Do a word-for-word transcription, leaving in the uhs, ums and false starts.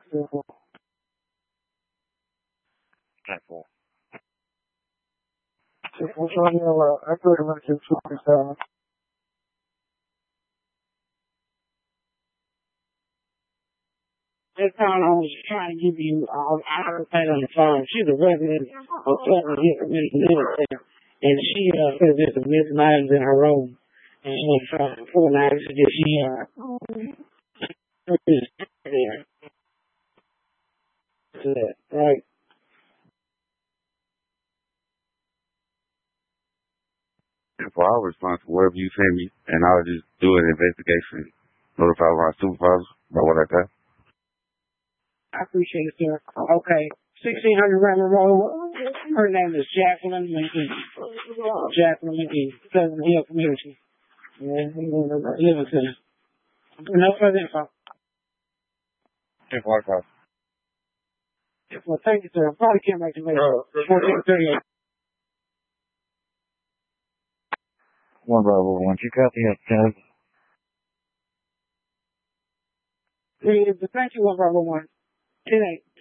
ten four. What's on your, uh, I pretty much in twenty-seven. This time I was trying to give you, um, I heard that on the phone. She's a resident of Federal Hill Military, and she, uh, said there's some missing items in her room, and she was trying to pull an item that she, uh, there. So that, right? If I was responsible, whatever you send me, and I'll just do an investigation, notify my supervisor about what I got. I appreciate it, sir. Okay. sixteen hundred Raymond Road. Her name is Jacqueline Lincoln. Jacqueline Lincoln, Pleasant Hill Community. Livingston. No further info. ten four. Well, thank you, sir. I probably can't make it later. fourteen thirty-eight. One Bravo One, you copy that, ten. Thank you, one Bravo One. ten eight.